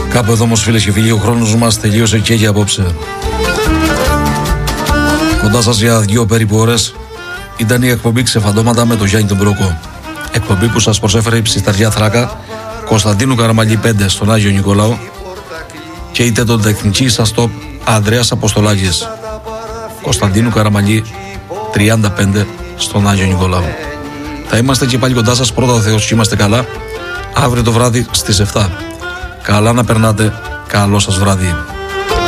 Κάπου εδώ όμως, φίλες και φίλοι, ο χρόνος μας τελείωσε και για απόψε. Κοντά σας για 2 περίπου ώρες ήταν η εκπομπή Ξεφαντώματα με τον Γιάννη τον Μπρόκο. Εκπομπή που σας προσέφερε η Ψισταριά Θράκα, Κωνσταντίνου Καραμαλή 5 στον Άγιο Νικόλαο και είτε τον τεχνική σας top Ανδρέας Αποστολάκης. Κωνσταντίνου Καραμαλή 35 στον Άγιο Νικόλαο. Θα είμαστε και πάλι κοντά σας, πρώτα ο Θεός και είμαστε καλά, αύριο το βράδυ στις 7. Καλά να περνάτε, καλό σας βράδυ.